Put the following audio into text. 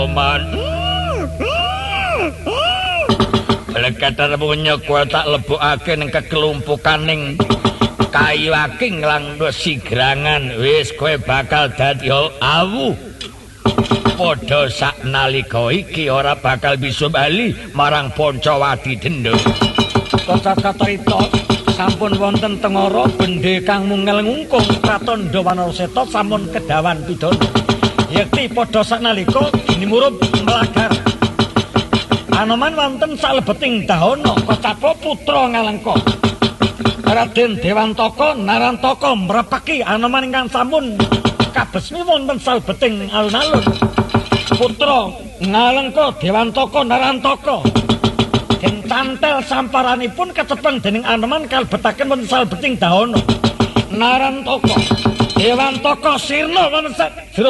Man. Lekatar punya kuwi tak lebokake ning kekelumpukaning kayu aking lang sigrangan wis kowe bakal dadi awu. Padha sak nalika iki ora bakal bisa bali marang Pancawati Denda. Kata-katrita sampun wonten tengara bendhe kang mungel ngungkung Kraton Dawanaraseta sampun kedawan pidana. Yekti padha sanalika nimurup melagar. Anoman wonten salebeting dahana Kacapa putra Ngalengka. Raden Dewantaka Narantaka mrepeki Anoman ingkang sampun kabesmi wonten salebeting alun-alun. Putra Ngalengka Dewantaka Narantaka den tantel samparanipun kecepeng dening Anoman kalebetaken wonten salebeting dahana. Narantaka Dewantaka sirna wonten